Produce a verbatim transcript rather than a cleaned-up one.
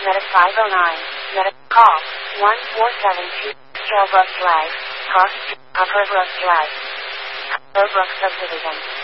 Meta five oh nine. Meta call one four seven two. Trailbrook Drive. Cost Upperbrook Drive. Upperbrook Subdivision.